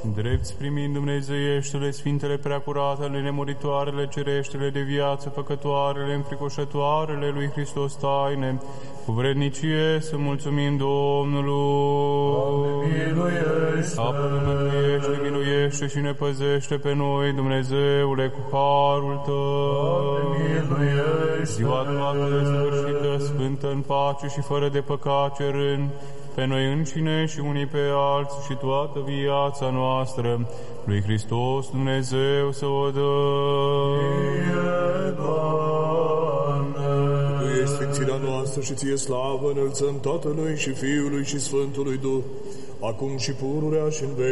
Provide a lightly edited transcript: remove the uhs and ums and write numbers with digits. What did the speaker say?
Drept primind dumnezeieștele, sfintele preacuratele, nemuritoarele, cereștele de viață, păcătoarele, înfricoșătoarele lui Hristos taine, cu vrednicie să mulțumim Domnului. Doamne, miluiește! Miluiește și ne păzește pe noi, Dumnezeule, cu harul Tău. Doamne, miluiește! Ziua toată sfârșită, sfântă în pace și fără de păcat cerând, pe noi înșine și unii pe alții și toată viața noastră, lui Hristos Dumnezeu să o dă. Tu ești sfințirea noastră și ție slavă înălțăm Tatălui și Fiului și Sfântului Duh, acum și pururea și în veci.